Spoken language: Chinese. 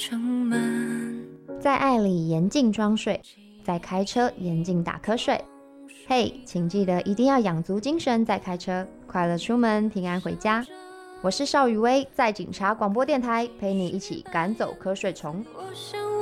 在爱里严禁装睡，在开车严禁打瞌睡。嘿，请记得一定要养足精神再开车，快乐出门，平安回家。我是邵雨薇，在警察广播电台陪你一起赶走瞌睡虫。